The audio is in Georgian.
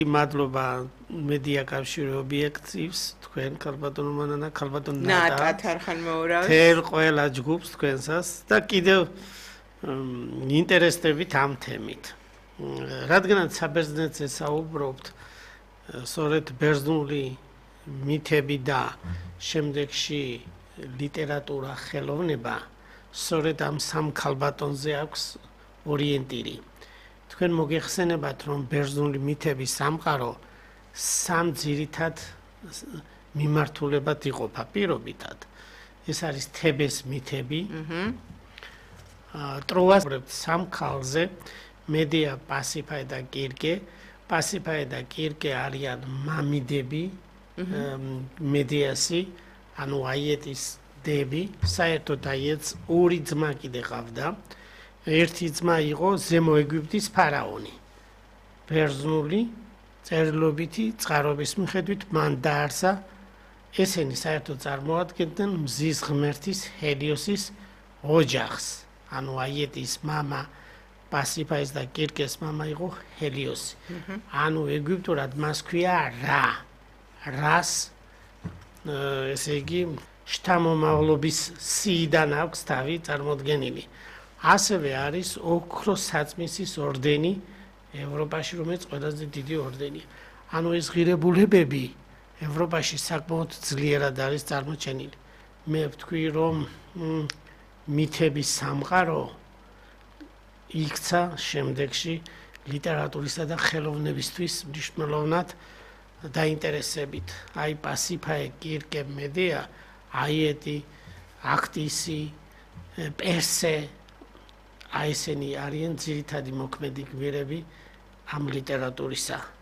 მადლობა მედია კავშირი ობიექტივს თქვენ ქალბატონო მანანა ქალბატონო ნატათ არხან მოურავთ თელ ყველა ჯგუფს თქვენსას და კიდევ ინტერესდებით ამ თემით რადგანაც საბერძნეთზე საუბრობთ სწორედ ბერძნული მითები და შემდეგში ლიტერატურა ხელოვნება სწორედ ამ სამ ქალბატონზე აქვს ორიენტირი თქვენ მოგეხსენებათ რომ ბერძნული მითების სამყარო სამ ძირითად მიმართულებად იყოფა პირობითად ეს არის თებეს მითები ტროას სამ ქალზე მედეა პასიფაე და კირკე პასიფაე და კირკე არიან მამიდები მედეასი ანუ აიეტის დები საერთოდ აიეტს ორი ძმა კიდე ყავდა ერთი ძმა იყო ზემო ეგვიპტის ფარაონი ბერძნული წერილობითი წყარობის მიხედვით მან დაარსა ესენი საერთოდ წარმოადგენდნენ მზის ღმერთის ჰელიოსის ოჯახს ანუ აიეტის მამა პასიფაეს და კირკეს მამა იყო ჰელიოსი ანუ ეგვიპტურად მას ქვია რა რას ესე იგი შთამომავლობის სიიდან აქვს თავი წარმოდგენილი ასევე არის ოქროს საწმისის ორდენი ევროპაში რომელიც ყველაზე დიდი ორდენია ანუ ეს ღირებულებები ევროპაში საკმაოდ ძლიერად არის წარმოჩენილი მე ვთქვი რომ მითების სამყარო იქცა შემდეგში ლიტერატურისა და ხელოვნებისთვის მნიშვნელოვნად დაინტერესებით აი პასიფაე კირკე მედეა აიეტი აქტისი პერსე აი ესენი არიან ძირითადი მოქმედი გმირები ამ ლიტერატურისა